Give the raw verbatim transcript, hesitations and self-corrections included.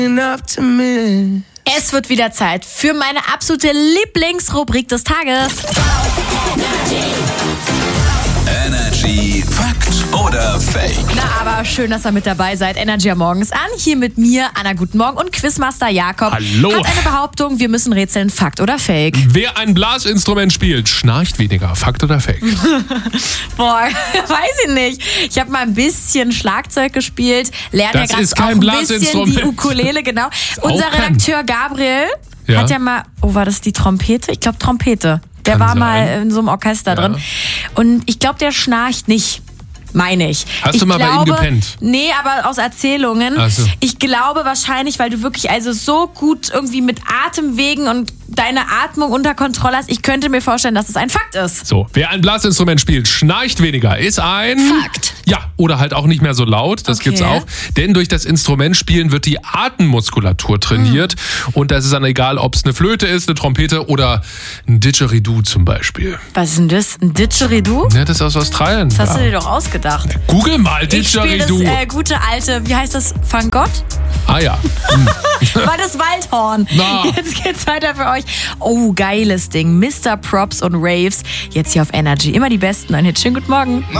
Es wird wieder Zeit für meine absolute Lieblingsrubrik des Tages. Energy Fakt oder Fake? Na, aber schön, dass ihr mit dabei seid. Energy am Morgen ist an. Hier mit mir, Anna, guten Morgen. Und Quizmaster Jakob Hallo. hat eine Behauptung, wir müssen rätseln, Fakt oder Fake? Wer ein Blasinstrument spielt, schnarcht weniger. Fakt oder Fake? Boah, weiß ich nicht. Ich habe mal ein bisschen Schlagzeug gespielt. Lerne Das ja gerade ist kein auch ein bisschen Blasinstrument. die Ukulele, genau. auch Unser kein- Redakteur Gabriel Ja. hat ja mal, oh, war das die Trompete? Ich glaube Trompete. Der Kann war sein. mal in so einem Orchester Ja. drin. Und ich glaube, der schnarcht nicht. Meine ich. Hast ich du mal bei ihm glaube, gepennt? Nee, aber aus Erzählungen. Ach so. Ich glaube wahrscheinlich, weil du wirklich also so gut irgendwie mit Atemwegen und deine Atmung unter Kontrolle hast. Ich könnte mir vorstellen, dass es ein Fakt ist. So, wer ein Blasinstrument spielt, schnarcht weniger. Ist ein... Fakt. Ja, oder halt auch nicht mehr so laut. Das Okay. gibt's auch. Denn durch das Instrumentspielen wird die Atemmuskulatur trainiert. Hm. Und das ist dann egal, ob es eine Flöte ist, eine Trompete oder ein Didgeridoo zum Beispiel. Was ist denn das? Ein Didgeridoo? Ja, das ist aus Australien. Das hast ja. du dir doch ausgedacht. Google mal Ich spiele das Didgeridoo. äh, gute alte, wie heißt das? Van Gogh? Ah ja. War das Waldhorn. Na. Jetzt geht's weiter für euch. Oh, geiles Ding. Mister Props und Raves. Jetzt hier auf Energy. Immer die besten. Ein Hit. Schönen guten Morgen.